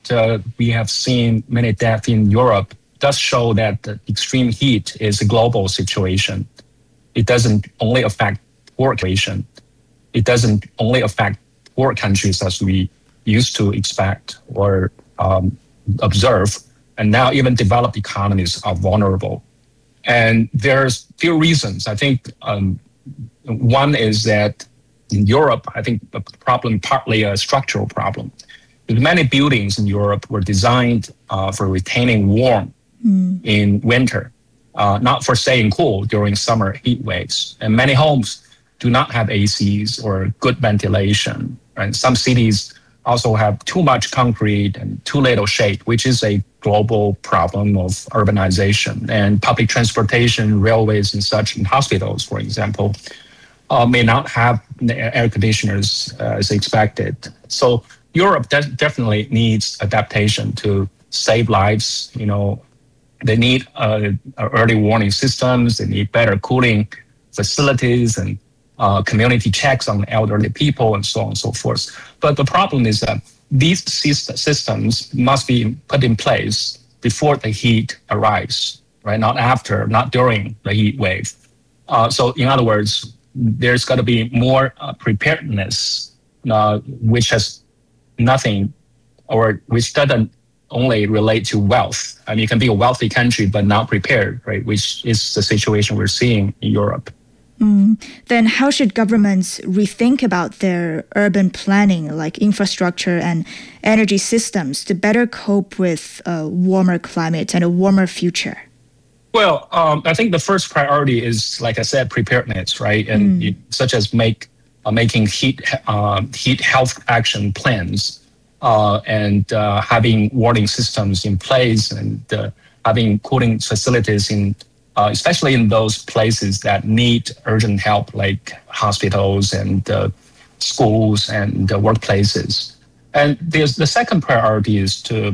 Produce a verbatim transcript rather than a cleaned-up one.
uh, we have seen many deaths in Europe does show that the extreme heat is a global situation. It doesn't only affect poor nation. It doesn't only affect poor countries as we used to expect or um, observe. And now even developed economies are vulnerable. And there's few reasons. I think um, one is that in Europe, I think the problem partly a structural problem. Many buildings in Europe were designed uh, for retaining warmth mm. in winter, uh, not for staying cool during summer heat waves. And many homes do not have A Cs or good ventilation. And some cities also have too much concrete and too little shade, which is a global problem of urbanization. And public transportation, railways and such, and hospitals, for example, uh, may not have air conditioners uh, as expected. So Europe de- definitely needs adaptation to save lives. You know, they need uh, early warning systems. They need better cooling facilities and uh, community checks on elderly people and so on and so forth. But the problem is that these systems must be put in place before the heat arrives, right? Not after, not during the heat wave. Uh, so in other words, there's got to be more uh, preparedness, uh, which has nothing, or which doesn't only relate to wealth. I mean, you can be a wealthy country, but not prepared, right? Which is the situation we're seeing in Europe. Mm. Then how should governments rethink about their urban planning, like infrastructure and energy systems, to better cope with a warmer climate and a warmer future? Well, um, I think the first priority is, like I said, preparedness, right? And mm. it, such as make uh, making heat uh, heat health action plans uh, and uh, having warning systems in place and uh, having cooling facilities in. Uh, especially in those places that need urgent help, like hospitals and uh, schools and uh, workplaces. And there's, the second priority is to